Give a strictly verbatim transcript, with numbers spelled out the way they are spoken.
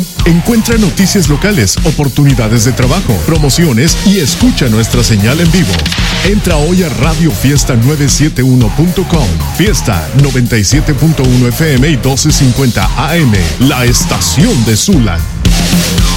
Encuentra noticias locales, oportunidades de trabajo, promociones y escucha nuestra señal en vivo. Entra hoy a radio fiesta novecientos setenta y uno punto com. Fiesta noventa y siete punto uno F M y doce cincuenta A M, la estación de Zula.